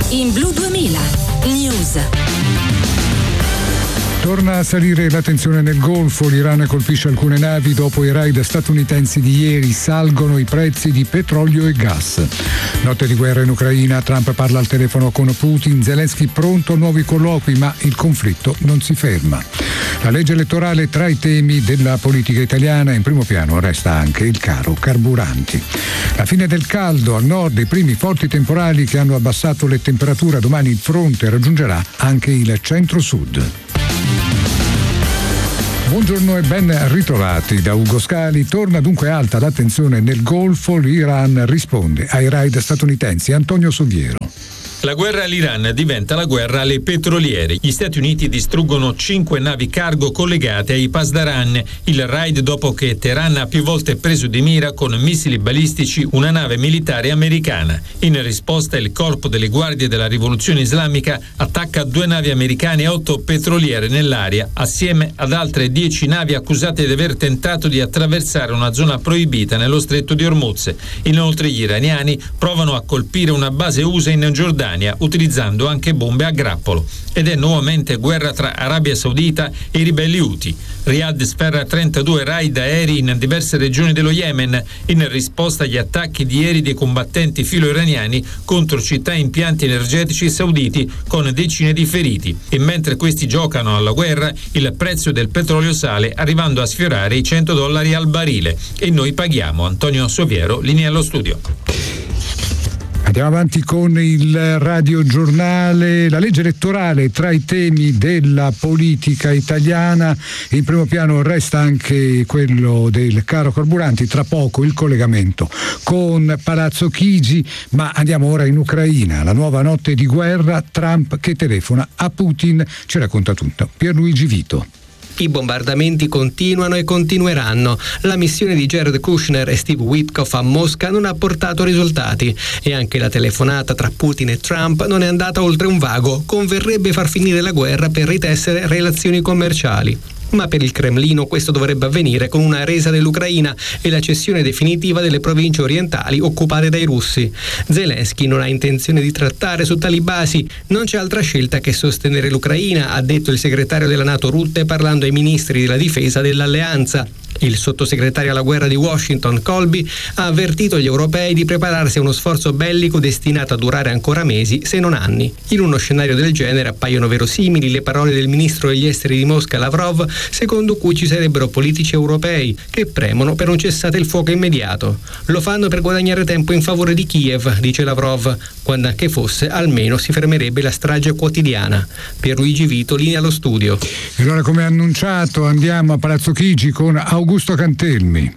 In Blu 2000 News. Torna a salire la tensione nel Golfo, l'Iran colpisce alcune navi dopo i raid statunitensi di ieri, salgono i prezzi di petrolio e gas. Notte di guerra in Ucraina, Trump parla al telefono con Putin, Zelensky pronto a nuovi colloqui, ma il conflitto non si ferma. La legge elettorale tra i temi della politica italiana, in primo piano resta anche il caro carburanti. La fine del caldo, al nord i primi forti temporali che hanno abbassato le temperature, domani il fronte raggiungerà anche il centro-sud. Buongiorno e ben ritrovati da Ugo Scali. Torna dunque alta la tensione nel Golfo, l'Iran risponde ai raid statunitensi. Antonio Soviero. La guerra all'Iran diventa la guerra alle petroliere. Gli Stati Uniti distruggono 5 navi cargo collegate ai Pasdaran. Il raid dopo che Teheran ha più volte preso di mira con missili balistici una nave militare americana. In risposta il corpo delle guardie della rivoluzione islamica attacca 2 navi americane e 8 petroliere nell'area, assieme ad altre 10 navi accusate di aver tentato di attraversare una zona proibita nello stretto di Hormuz. Inoltre gli iraniani provano a colpire una base USA in Giordania, utilizzando anche bombe a grappolo. Ed è nuovamente guerra tra Arabia Saudita e i ribelli Houthi. Riyadh sferra 32 raid aerei in diverse regioni dello Yemen in risposta agli attacchi di ieri dei combattenti filo-iraniani contro città e impianti energetici sauditi, con decine di feriti. E mentre questi giocano alla guerra, il prezzo del petrolio sale, arrivando a sfiorare i $100 al barile. E noi paghiamo. Antonio Soviero, linea allo studio. Andiamo avanti con il radiogiornale. La legge elettorale tra i temi della politica italiana, in primo piano resta anche quello del caro carburanti, tra poco il collegamento con Palazzo Chigi, ma andiamo ora in Ucraina. La nuova notte di guerra, Trump che telefona a Putin, ci racconta tutto Pierluigi Vito. I bombardamenti continuano e continueranno. La missione di Jared Kushner e Steve Witkoff a Mosca non ha portato risultati e anche la telefonata tra Putin e Trump non è andata oltre un vago. Converrebbe far finire la guerra per ritessere relazioni commerciali. Ma per il Cremlino questo dovrebbe avvenire con una resa dell'Ucraina e la cessione definitiva delle province orientali occupate dai russi. Zelensky non ha intenzione di trattare su tali basi, non c'è altra scelta che sostenere l'Ucraina, ha detto il segretario della NATO Rutte parlando ai ministri della difesa dell'alleanza. Il sottosegretario alla guerra di Washington, Colby, ha avvertito gli europei di prepararsi a uno sforzo bellico destinato a durare ancora mesi, se non anni. In uno scenario del genere appaiono verosimili le parole del ministro degli esteri di Mosca, Lavrov, secondo cui ci sarebbero politici europei che premono per un cessate il fuoco immediato. Lo fanno per guadagnare tempo in favore di Kiev, dice Lavrov, quando anche fosse almeno si fermerebbe la strage quotidiana. Pierluigi Vito, linea allo studio. E allora, come annunciato, andiamo a Palazzo Chigi con Augusto Cantelmi.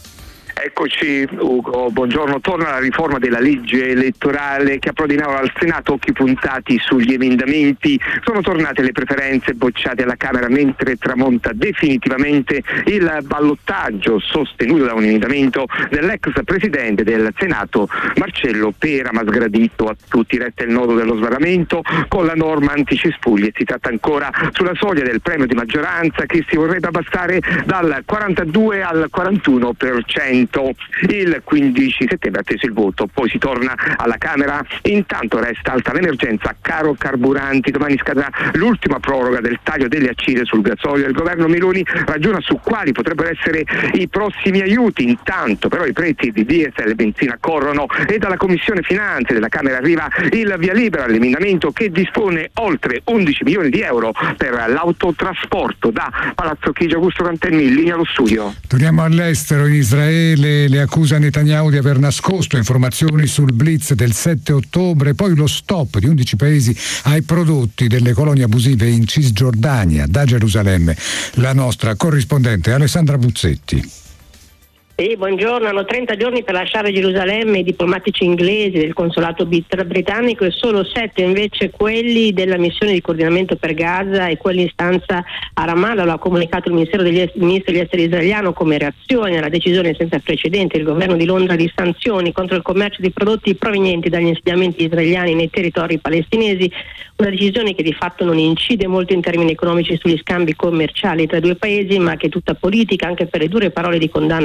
Eccoci Ugo, buongiorno. Torna la riforma della legge elettorale che approda in aula al Senato, occhi puntati sugli emendamenti. Sono tornate le preferenze bocciate alla Camera, mentre tramonta definitivamente il ballottaggio sostenuto da un emendamento dell'ex presidente del Senato Marcello Pera, ma sgradito a tutti. Resta il nodo dello sbarramento con la norma anticespugli. Si tratta ancora sulla soglia del premio di maggioranza che si vorrebbe abbassare dal 42 al 41%. Il 15 settembre atteso il voto, poi si torna alla Camera. Intanto resta alta l'emergenza caro carburanti. Domani scadrà l'ultima proroga del taglio delle accise sul gasolio. Il governo Meloni ragiona su quali potrebbero essere i prossimi aiuti. Intanto però i prezzi di diesel e benzina corrono e dalla Commissione Finanze della Camera arriva il via libera all'emendamento che dispone oltre 11 milioni di euro per l'autotrasporto. Da Palazzo Chigi, Augusto Cantelmi, in linea allo studio. Torniamo all'estero. In Israele le accusa Netanyahu di aver nascosto informazioni sul blitz del 7 ottobre, poi lo stop di 11 paesi ai prodotti delle colonie abusive in Cisgiordania. Da Gerusalemme la nostra corrispondente Alessandra Buzzetti. Buongiorno, hanno 30 giorni per lasciare Gerusalemme i diplomatici inglesi del consolato britannico e solo 7 invece quelli della missione di coordinamento per Gaza e quelli in stanza a Ramallah. Lo ha comunicato il ministro degli esteri israeliano come reazione alla decisione senza precedenti del governo di Londra di sanzioni contro il commercio di prodotti provenienti dagli insediamenti israeliani nei territori palestinesi, una decisione che di fatto non incide molto in termini economici sugli scambi commerciali tra i due paesi, ma che è tutta politica anche per le dure parole di condanna contro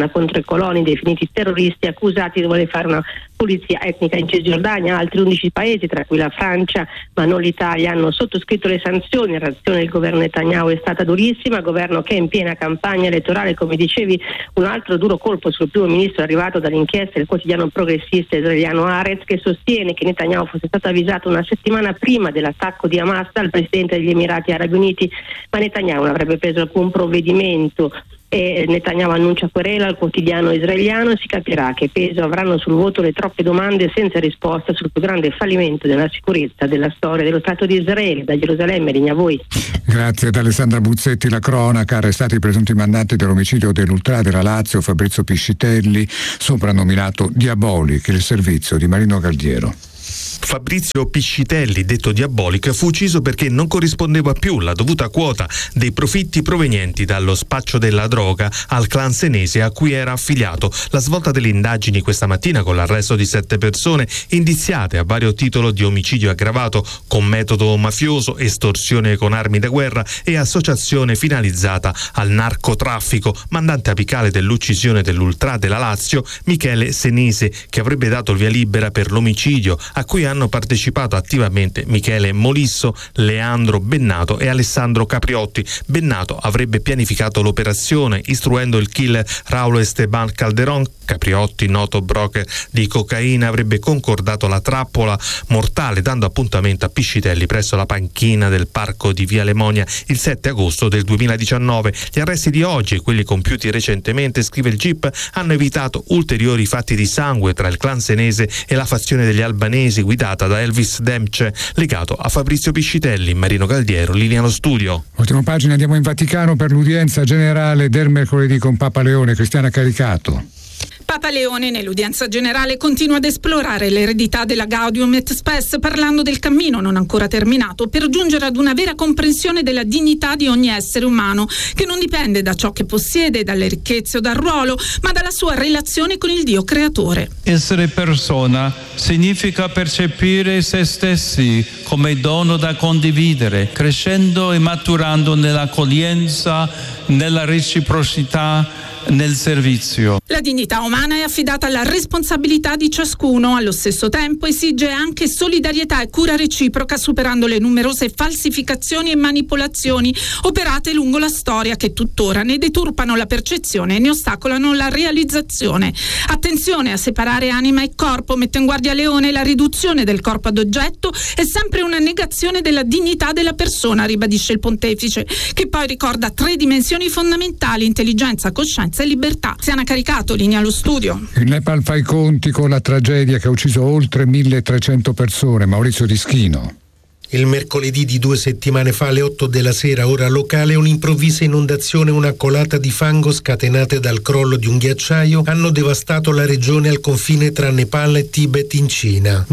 5 coloni definiti terroristi accusati di voler fare una pulizia etnica in Cisgiordania. Altri 11 paesi, tra cui la Francia ma non l'Italia, hanno sottoscritto le sanzioni. La reazione del governo Netanyahu è stata durissima, governo che è in piena campagna elettorale, come dicevi. Un altro duro colpo sul primo ministro è arrivato dall'inchiesta del quotidiano progressista israeliano Haaretz, che sostiene che Netanyahu fosse stato avvisato una settimana prima dell'attacco di Hamas dal presidente degli Emirati Arabi Uniti, ma Netanyahu non avrebbe preso alcun provvedimento. E Netanyahu annuncia querela al quotidiano israeliano. Si capirà che peso avranno sul voto le troppe domande senza risposta sul più grande fallimento della sicurezza della storia dello Stato di Israele. Da Gerusalemme, linea a voi. Grazie ad Alessandra Buzzetti. La cronaca: arrestati i presunti mandanti dell'omicidio dell'Ultra della Lazio, Fabrizio Piscitelli, soprannominato Diabolic, il servizio di Marino Galdiero. Fabrizio Piscitelli, detto Diabolic, fu ucciso perché non corrispondeva più la dovuta quota dei profitti provenienti dallo spaccio della droga al clan senese a cui era affiliato. La svolta delle indagini questa mattina con l'arresto di 7 persone indiziate a vario titolo di omicidio aggravato con metodo mafioso, estorsione con armi da guerra e associazione finalizzata al narcotraffico. Mandante apicale dell'uccisione dell'Ultra della Lazio, Michele Senese, che avrebbe dato il via libera per l'omicidio, a cui hanno partecipato attivamente Michele Molisso, Leandro Bennato e Alessandro Capriotti. Bennato avrebbe pianificato l'operazione istruendo il killer Raúl Esteban Calderón. Capriotti, noto broker di cocaina, avrebbe concordato la trappola mortale dando appuntamento a Piscitelli presso la panchina del parco di Via Lemonia il 7 agosto del 2019. Gli arresti di oggi e quelli compiuti recentemente, scrive il GIP, hanno evitato ulteriori fatti di sangue tra il clan senese e la fazione degli albanesi guidata da Elvis Demce, legato a Fabrizio Piscitelli. Marino Galdiero, linea allo studio. Ultima pagina, andiamo in Vaticano per l'udienza generale del mercoledì con Papa Leone. Cristiana Caricato. Papa Leone nell'udienza generale continua ad esplorare l'eredità della Gaudium et Spes, parlando del cammino non ancora terminato per giungere ad una vera comprensione della dignità di ogni essere umano, che non dipende da ciò che possiede, dalle ricchezze o dal ruolo, ma dalla sua relazione con il Dio creatore. Essere persona significa percepire se stessi come dono da condividere, crescendo e maturando nell'accoglienza, nella reciprocità, nel servizio. La dignità umana è affidata alla responsabilità di ciascuno, allo stesso tempo esige anche solidarietà e cura reciproca, superando le numerose falsificazioni e manipolazioni operate lungo la storia, che tuttora ne deturpano la percezione e ne ostacolano la realizzazione. Attenzione a separare anima e corpo, mette in guardia Leone. La riduzione del corpo ad oggetto è sempre una negazione della dignità della persona, ribadisce il pontefice, che poi ricorda 3 dimensioni fondamentali: intelligenza, coscienza e libertà. Siana Caricato, linea allo studio. Il Nepal fa i conti con la tragedia che ha ucciso oltre 1.300 persone. Maurizio Dischino. Il mercoledì di 2 settimane fa, alle 8 della sera, ora locale, un'improvvisa inondazione e una colata di fango scatenate dal crollo di un ghiacciaio hanno devastato la regione al confine tra Nepal e Tibet in Cina.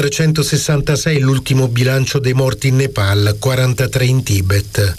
1.366 l'ultimo bilancio dei morti in Nepal, 43 in Tibet.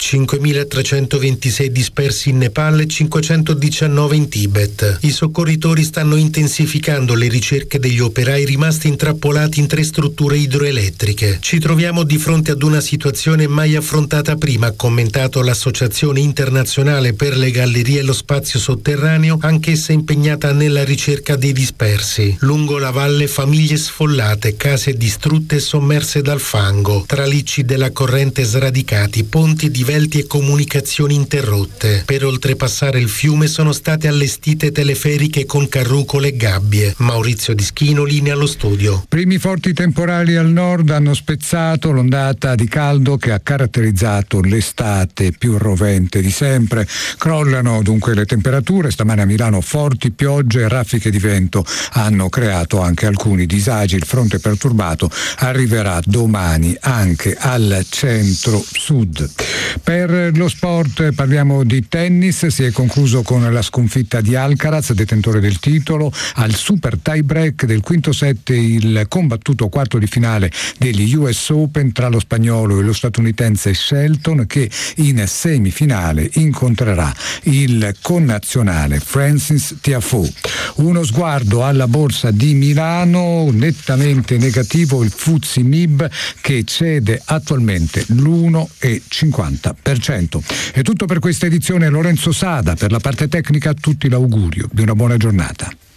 5.326 dispersi in Nepal e 519 in Tibet. I soccorritori stanno intensificando le ricerche degli operai rimasti intrappolati in 3 strutture idroelettriche. Ci troviamo di fronte ad una situazione mai affrontata prima, ha commentato l'Associazione Internazionale per le Gallerie e lo Spazio Sotterraneo, anch'essa impegnata nella ricerca dei dispersi. Lungo la valle famiglie sfollate, case distrutte e sommerse dal fango, tralicci della corrente sradicati, ponti divelti e comunicazioni interrotte. Per oltrepassare il fiume sono state allestite teleferiche con carrucole e gabbie. Maurizio Dischino, linea allo studio. Primi forti temporali al nord hanno spezzato l'ondata di caldo che ha caratterizzato l'estate più rovente di sempre. Crollano dunque le temperature. Stamane a Milano forti piogge e raffiche di vento hanno creato anche alcuni disagi. Il fronte perturbato arriverà domani anche al centro-sud. Per lo sport parliamo di tennis. Si è concluso con la sconfitta di Alcaraz, detentore del titolo, al super tie break del quinto set, il combattuto quarto di finale degli US Open tra tra lo spagnolo e lo statunitense Shelton, che in semifinale incontrerà il connazionale Francis Tiafoe. Uno sguardo alla borsa di Milano, nettamente negativo il FTSE MIB che cede attualmente l'1,50%. È tutto per questa edizione. Lorenzo Sada per la parte tecnica, a tutti l'augurio di una buona giornata.